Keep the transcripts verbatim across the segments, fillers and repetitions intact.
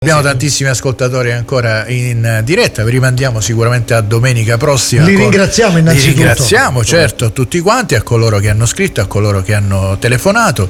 Abbiamo tantissimi ascoltatori ancora in diretta, vi rimandiamo sicuramente a domenica prossima. Li ringraziamo innanzitutto. Li ringraziamo, certo, a tutti quanti, a coloro che hanno scritto, a coloro che hanno telefonato.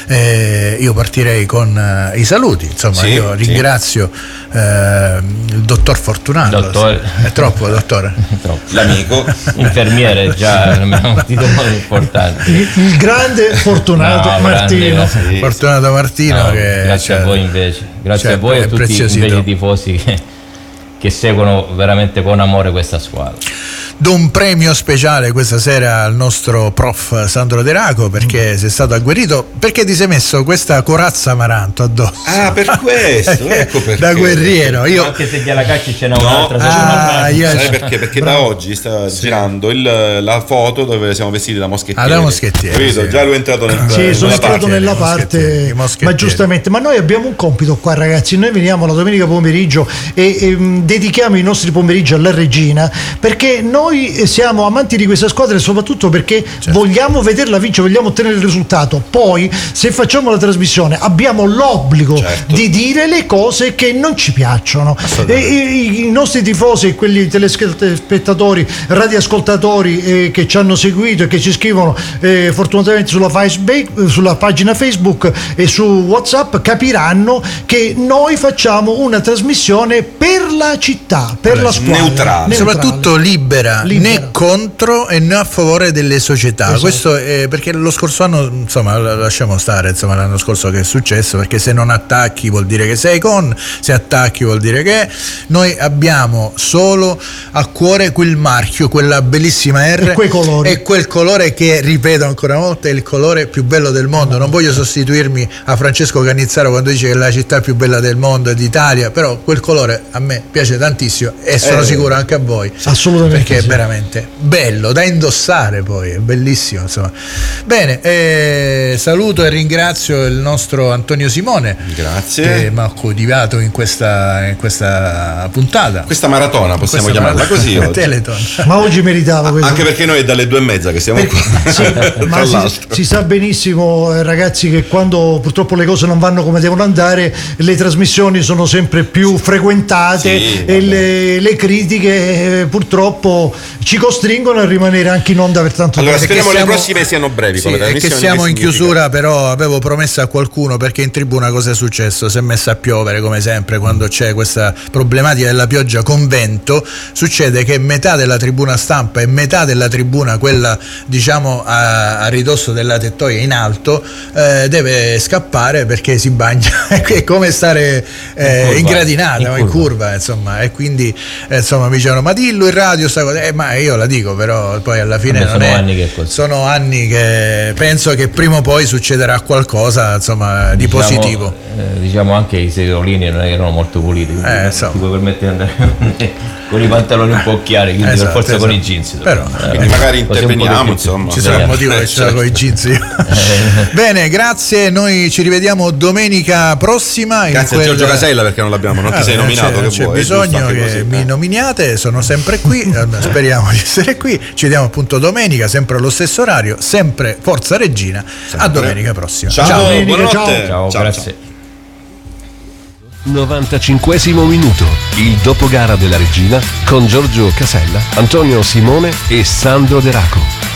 Eh, io partirei con uh, i saluti, insomma, sì, io ringrazio sì. eh, il dottor Fortunato. Dottore. È troppo, dottore? Troppo. L'amico. Infermiere, già abbiamo un titolo importante. Il, il grande Fortunato no, Martino. Grande, sì. Fortunato Martino. No, che, grazie cioè, a voi invece. Grazie cioè, a voi e a tutti invece i tifosi che, che seguono veramente con amore questa squadra. Do un premio speciale questa sera al nostro prof Sandro De Raco perché mm. sei stato agguerrito, perché ti sei messo questa corazza amaranto addosso. Ah, per questo, ecco perché. Da guerriero. Io... Anche se gliela cacci ce n'è no. un'altra. Ah, io... Sai perché? Perché Bravo. Da oggi sta sì. girando il, la foto dove siamo vestiti da moschettieri. Ah, da moschettieri. Sì. Già lui è entrato nel Sì, nella sono entrato nella parte, ma giustamente. Ma noi abbiamo un compito qua, ragazzi. Noi veniamo la domenica pomeriggio e, e um, dedichiamo i nostri pomeriggi alla Regina, perché noi siamo amanti di questa squadra e soprattutto perché certo. vogliamo vederla vincere, vogliamo ottenere il risultato. Poi se facciamo la trasmissione abbiamo l'obbligo certo. di dire le cose che non ci piacciono e, e, i nostri tifosi e quelli telespettatori, radioascoltatori eh, che ci hanno seguito e che ci scrivono eh, fortunatamente sulla, Facebook, sulla pagina Facebook e su WhatsApp capiranno che noi facciamo una trasmissione per la città, per allora, la squadra neutrale, neutrale. Soprattutto libera, libera. Né contro e né a favore delle società. Esatto. Questo è perché lo scorso anno, insomma, lasciamo stare, insomma, l'anno scorso che è successo, perché se non attacchi vuol dire che sei con, se attacchi vuol dire che noi abbiamo solo a cuore quel marchio, quella bellissima R e quei colori e quel colore che, ripeto ancora una volta, è il colore più bello del mondo. Non voglio sostituirmi a Francesco Cannizzaro quando dice che è la città più bella del mondo è d'Italia, però quel colore a me piace tantissimo e sono eh, sicuro anche a voi, assolutamente, perché sì. è veramente bello da indossare, poi è bellissimo, insomma. Bene, eh, saluto e ringrazio il nostro Antonio Simone, grazie, che mi ha accodivato in questa, in questa puntata, questa maratona possiamo questa chiamarla maratona, così oggi. Teleton. Ma oggi meritava questo. Anche perché noi è dalle due e mezza che siamo perché, qua sì, ma si, si sa benissimo, eh, ragazzi, che quando purtroppo le cose non vanno come devono andare le trasmissioni sono sempre più frequentate sì, e le, le critiche eh, purtroppo ci costringono a rimanere anche in onda per tanto allora, tempo. speriamo siamo, le prossime siano brevi, sì, come e che siamo che in chiusura, però avevo promesso a qualcuno, perché in tribuna cosa è successo? Si è messa a piovere come sempre quando c'è questa problematica della pioggia con vento, succede che metà della tribuna stampa e metà della tribuna, quella diciamo a, a ridosso della tettoia in alto, eh, deve scappare perché si bagna, è come stare eh, in, in gradinata, in curva. in curva, insomma, e quindi eh, insomma mi dicevano ma dillo in radio sta cosa, eh, ma io la dico, però poi alla fine non sono è, anni che è così. Sono anni che penso che prima o poi succederà qualcosa, insomma, di diciamo, positivo. Eh, diciamo anche i sedolini non erano molto puliti, eh, so. ti puoi permettere di andare con i pantaloni un po' chiari, quindi esatto, per forza esatto. con i jeans, però eh, magari interveniamo, insomma, ci sarà un motivo che ce l'ha con i jeans io. Bene, grazie, noi ci rivediamo domenica prossima. Grazie in a quel... Giorgio Casella perché non l'abbiamo, non ah, ti sei nominato, c'è, che c'è vuoi, bisogno che così, mi eh. nominiate, sono sempre qui, speriamo di essere qui, ci vediamo appunto domenica sempre allo stesso orario, sempre Forza Regina, sempre. A domenica prossima. Ciao, ciao, domenica, ciao. ciao, ciao, ciao, grazie. Ciao. novantacinquesimo minuto, il dopogara della Regina con Giorgio Casella, Antonio Simone e Sandro De Raco.